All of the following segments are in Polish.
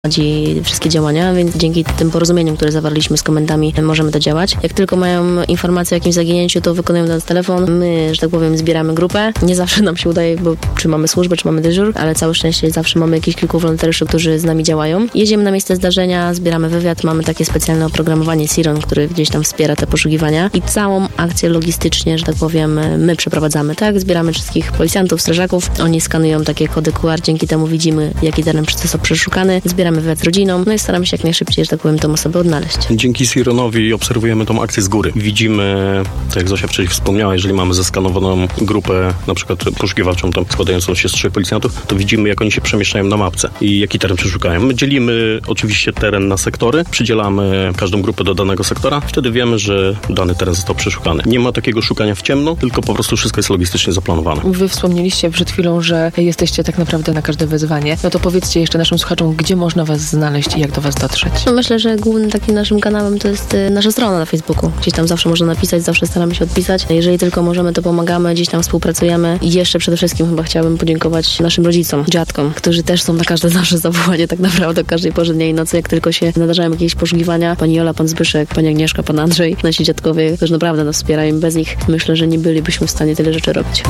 wszystkie działania, więc dzięki tym porozumieniom, które zawarliśmy z komendami, możemy to działać. Jak tylko mają informacje o jakimś zaginięciu, to wykonują do nas telefon. My, że tak powiem, zbieramy grupę. Nie zawsze nam się udaje, bo czy mamy służbę, czy mamy dyżur, ale całe szczęście zawsze mamy jakieś kilku wolontariuszy, którzy z nami działają. Jedziemy na miejsce zdarzenia, zbieramy wywiad, mamy takie specjalne oprogramowanie Siron, który gdzieś tam wspiera te poszukiwania i całą akcję logistycznie, że tak powiem, my przeprowadzamy, tak? Zbieramy wszystkich policjantów, strażaków, oni skanują takie kody QR, dzięki temu widzimy, jaki teren został przeszukany, zbieramy wywiad z rodziną, no i staramy się jak najszybciej, że tak powiem, tą osobę odnaleźć. Dzięki Sironowi obserwujemy tą akcję z góry. Widzimy, tak jak Zosia wcześniej wspomniała, jeżeli mamy zeskanowaną grupę, na przykład poszukiwawczą, tam składającą się z 3 policjantów, to widzimy, jak oni się przemieszczają na mapce i jaki teren przeszukają. My dzielimy oczywiście teren na sektory, przydzielamy każdą grupę do danego sektora, wtedy wiemy, że dany teren został przeszukany. Nie ma takiego szukania w ciemno, tylko po prostu wszystko jest logistycznie zaplanowane. Wy wspomnieliście przed chwilą, że jesteście tak naprawdę na każde wezwanie. No to powiedzcie jeszcze naszym słuchaczom, gdzie można was znaleźć i jak do was dotrzeć? No myślę, że głównym takim naszym kanałem to jest nasza strona na Facebooku. Gdzieś tam zawsze można napisać, zawsze staramy się odpisać. Jeżeli tylko możemy, to pomagamy, gdzieś tam współpracujemy. I jeszcze przede wszystkim chyba chciałabym podziękować naszym rodzicom, dziadkom, którzy też są na każde nasze zawołanie tak naprawdę o każdej porze dnia i nocy. Jak tylko się nadarzają jakieś poszukiwania, pani Jola, pan Zbyszek, pani Agnieszka, pan Andrzej, nasi dziadkowie, którzy naprawdę nas wspierają. Bez nich myślę, że nie bylibyśmy w stanie tyle rzeczy robić.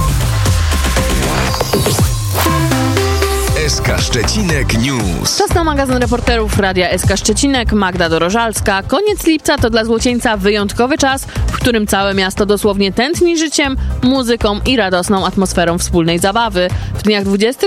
SK Szczecinek News. Czas na magazyn reporterów Radia SK Szczecinek. Magda Dorożalska. Koniec lipca to dla Złocieńca wyjątkowy czas, w którym całe miasto dosłownie tętni życiem, muzyką i radosną atmosferą wspólnej zabawy. W dniach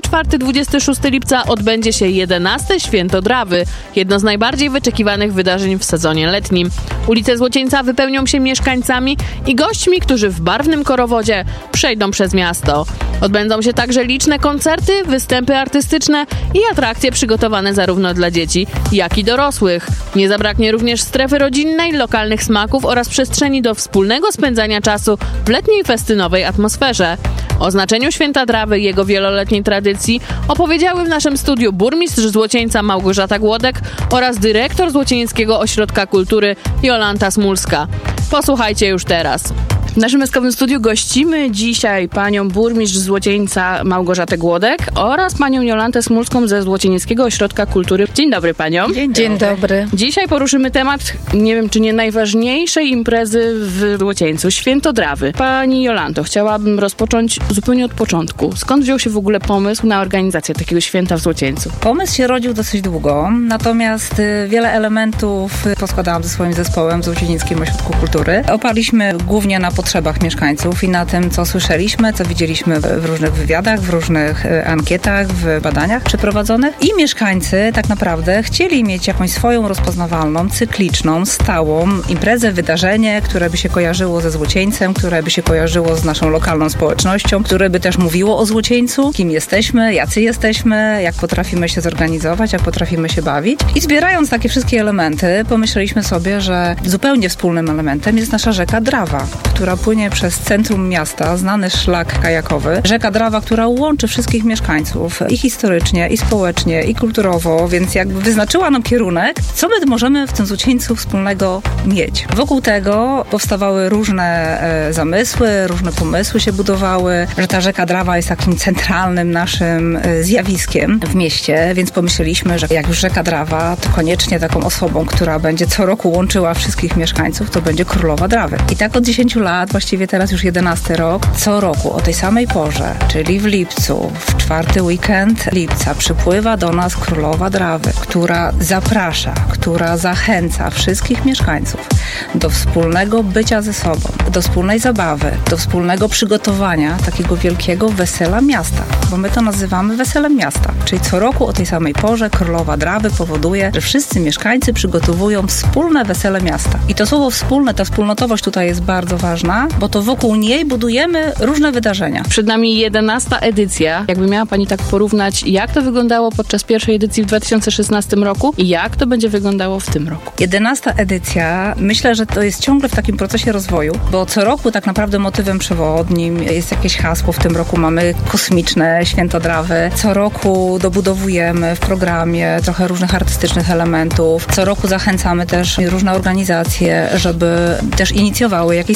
24-26 lipca odbędzie się 11. Święto Drawy, jedno z najbardziej wyczekiwanych wydarzeń w sezonie letnim. Ulice Złocieńca wypełnią się mieszkańcami i gośćmi, którzy w barwnym korowodzie przejdą przez miasto. Odbędą się także liczne koncerty, występy artystyczne i atrakcje przygotowane zarówno dla dzieci, jak i dorosłych. Nie zabraknie również strefy rodzinnej, lokalnych smaków oraz przestrzeni do wspólnego spędzania czasu w letniej festynowej atmosferze. O znaczeniu Święta Drawy i jego wieloletniej tradycji opowiedziały w naszym studiu burmistrz Złocieńca Małgorzata Głodek oraz dyrektor Złocieńskiego Ośrodka Kultury Jolanta Smulska. Posłuchajcie już teraz. W naszym eskowym studiu gościmy dzisiaj panią burmistrz Złocieńca Małgorzatę Głodek oraz panią Jolantę Smulską ze Złocienieckiego Ośrodka Kultury. Dzień dobry paniom. Dzień dobry. Dzisiaj poruszymy temat, nie wiem czy nie najważniejszej imprezy w Złocieńcu, Święto Drawy. Pani Jolanto, chciałabym rozpocząć zupełnie od początku. Skąd wziął się w ogóle pomysł na organizację takiego święta w Złocieńcu? Pomysł się rodził dosyć długo, natomiast wiele elementów poskładałam ze swoim zespołem w Złocienieckim Ośrodku Kultury. Oparliśmy głównie na potrzebach mieszkańców i na tym, co słyszeliśmy, co widzieliśmy w różnych wywiadach, w różnych ankietach, w badaniach przeprowadzonych. I mieszkańcy tak naprawdę chcieli mieć jakąś swoją rozpoznawalną, cykliczną, stałą imprezę, wydarzenie, które by się kojarzyło ze Złocieńcem, które by się kojarzyło z naszą lokalną społecznością, które by też mówiło o Złocieńcu, kim jesteśmy, jacy jesteśmy, jak potrafimy się zorganizować, jak potrafimy się bawić. I zbierając takie wszystkie elementy, pomyśleliśmy sobie, że zupełnie wspólnym elementem jest nasza rzeka Drawa, która płynie przez centrum miasta, znany szlak kajakowy. Rzeka Drawa, która łączy wszystkich mieszkańców i historycznie, i społecznie, i kulturowo, więc jakby wyznaczyła nam kierunek, co my możemy w tym Złocieńcu wspólnego mieć. Wokół tego powstawały różne zamysły, różne pomysły się budowały, że ta rzeka Drawa jest takim centralnym naszym zjawiskiem w mieście, więc pomyśleliśmy, że jak już rzeka Drawa, to koniecznie taką osobą, która będzie co roku łączyła wszystkich mieszkańców, to będzie Królowa Drawy. I tak od 10 lat, właściwie teraz już 11 rok, co roku o tej samej porze, czyli w lipcu, w 4. weekend lipca, przypływa do nas Królowa Drawy, która zaprasza, która zachęca wszystkich mieszkańców do wspólnego bycia ze sobą, do wspólnej zabawy, do wspólnego przygotowania takiego wielkiego wesela miasta, bo my to nazywamy weselem miasta, czyli co roku o tej samej porze Królowa Drawy powoduje, że wszyscy mieszkańcy przygotowują wspólne wesele miasta. I to słowo wspólne, ta wspólnotowość tutaj jest bardzo ważna, bo to wokół niej budujemy różne wydarzenia. Przed nami 11. edycja. Jakby miała pani tak porównać, jak to wyglądało podczas pierwszej edycji w 2016 roku i jak to będzie wyglądało w tym roku? 11. edycja, myślę, że to jest ciągle w takim procesie rozwoju, bo co roku tak naprawdę motywem przewodnim jest jakieś hasło. W tym roku mamy kosmiczne Święto Drawy. Co roku dobudowujemy w programie trochę różnych artystycznych elementów. Co roku zachęcamy też różne organizacje, żeby też inicjowały jakieś swoje pomysły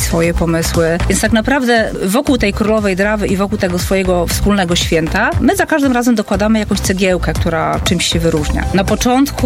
pomysły. Więc tak naprawdę wokół tej królowej Drawy i wokół tego swojego wspólnego święta my za każdym razem dokładamy jakąś cegiełkę, która czymś się wyróżnia. Na początku